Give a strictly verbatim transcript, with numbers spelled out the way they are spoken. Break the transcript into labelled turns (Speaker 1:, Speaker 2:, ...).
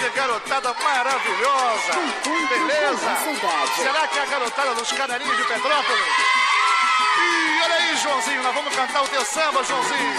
Speaker 1: que garotada maravilhosa. Beleza? Será que é a garotada dos Canarinhos de Petrópolis? E olha aí, Joãozinho, nós vamos cantar o teu samba, Joãozinho.